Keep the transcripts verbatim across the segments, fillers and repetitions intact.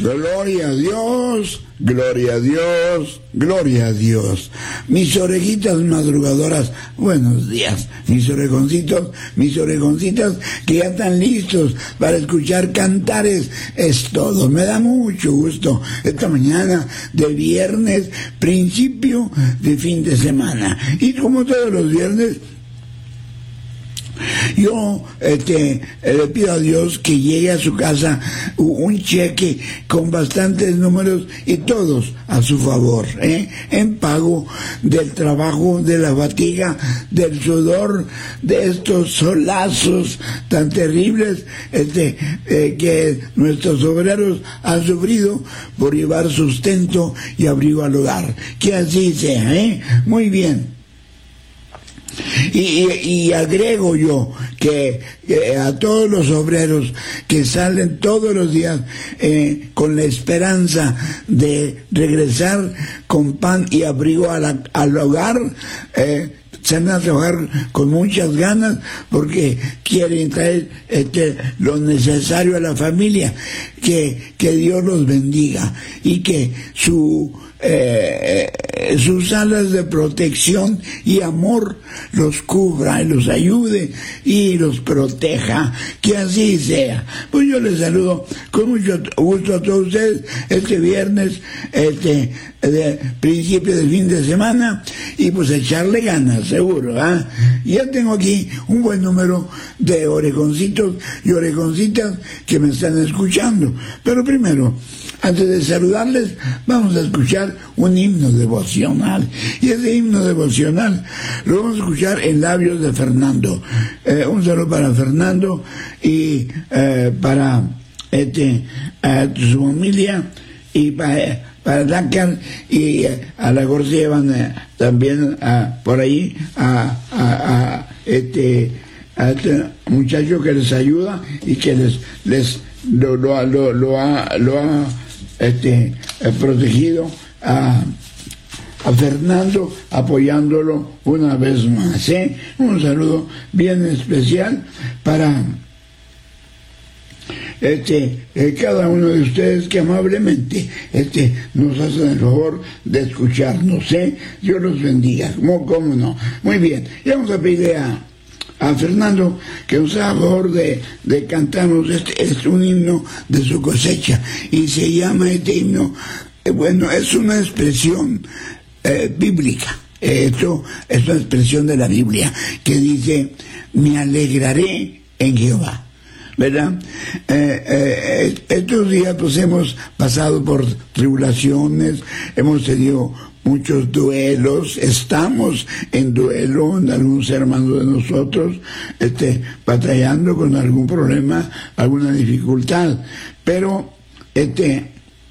Gloria a Dios, gloria a Dios, gloria a Dios. Mis orejitas madrugadoras, buenos días. Mis orejoncitos, mis orejoncitas que ya están listos para escuchar cantares, es todo. Me da mucho gusto esta mañana de viernes, principio de fin de semana. Y como todos los viernes, yo este, le pido a Dios que llegue a su casa un cheque con bastantes números y todos a su favor, ¿eh? en pago del trabajo, de la fatiga, del sudor, de estos solazos tan terribles este, eh, que nuestros obreros han sufrido por llevar sustento y abrigo al hogar. Que así sea, ¿eh? Muy bien. Y, y, y agrego yo que, que a todos los obreros que salen todos los días eh, con la esperanza de regresar con pan y abrigo a la, al hogar, eh, se van a trabajar con muchas ganas porque quieren traer este, lo necesario a la familia. Que, que Dios los bendiga y que su Eh, sus alas de protección y amor los cubra y los ayude y los proteja, que así sea. Pues yo les saludo con mucho gusto a todos ustedes este viernes, este de principio del fin de semana, y pues echarle ganas, seguro, ¿ah? Ya tengo aquí un buen número de orejoncitos y orejoncitas que me están escuchando, pero primero, antes de saludarles, vamos a escuchar un himno devocional. Y ese himno devocional lo vamos a escuchar en labios de Fernando. Eh, un saludo para Fernando y eh, para este, eh, su familia y para, para Dakar, y eh, a la mejor se llevan eh, también a, por ahí a, a, a este... a este muchacho que les ayuda y que les les lo, lo, lo, lo ha lo ha este eh, protegido a a Fernando, apoyándolo una vez más, ¿eh? Un saludo bien especial para este eh, cada uno de ustedes que amablemente este nos hacen el favor de escucharnos, ¿eh? Dios los bendiga, ¿cómo, cómo no? Muy bien, y vamos a pedirle a a Fernando que nos haga favor de, de cantarnos este, es un himno de su cosecha, y se llama este himno, eh, bueno, es una expresión eh, bíblica, esto es una expresión de la Biblia que dice: me alegraré en Jehová, ¿verdad? Eh, eh, estos días pues hemos pasado por tribulaciones, hemos tenido muchos duelos, estamos en duelo en algunos hermanos de nosotros, este, batallando con algún problema, alguna dificultad, pero este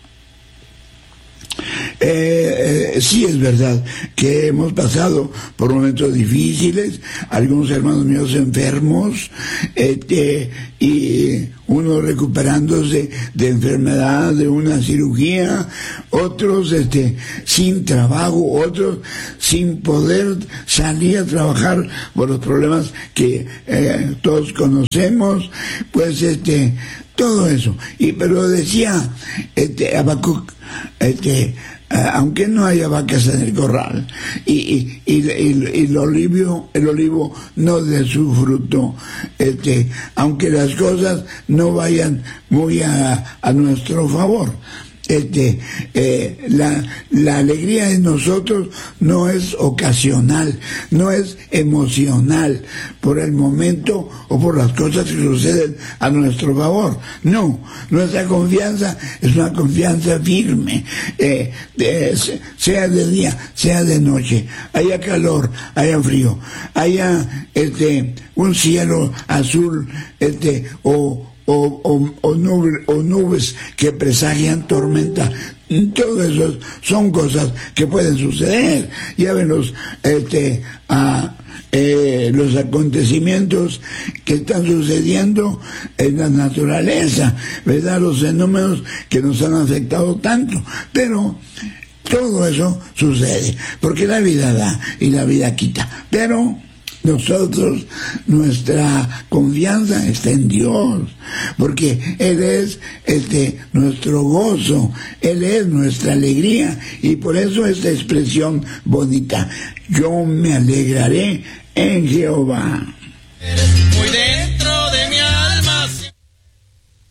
Eh, eh, sí es verdad que hemos pasado por momentos difíciles, algunos hermanos míos enfermos, este, y uno recuperándose de enfermedad, de una cirugía, otros este, sin trabajo, otros sin poder salir a trabajar por los problemas que eh, todos conocemos, pues este, todo eso. Y pero decía este Habacuc, este, Uh, aunque no haya vacas en el corral y, y, y, y, y el olivo el olivo no dé su fruto, este, aunque las cosas no vayan muy a, a nuestro favor, este, eh, la, la alegría en nosotros no es ocasional, no es emocional por el momento o por las cosas que suceden a nuestro favor. No, nuestra confianza es una confianza firme, eh, de, sea de día, sea de noche, haya calor, haya frío, haya este, un cielo azul, este, o O, o, o, nube, o nubes que presagian tormenta. Todo eso son cosas que pueden suceder. Ya ven los, este, a, eh, los acontecimientos que están sucediendo en la naturaleza, ¿verdad? Los fenómenos que nos han afectado tanto. Pero todo eso sucede, porque la vida da y la vida quita. Pero Nosotros, nuestra confianza está en Dios, porque Él es este, nuestro gozo, Él es nuestra alegría, y por eso esta expresión bonita: yo me alegraré en Jehová. Muy bien.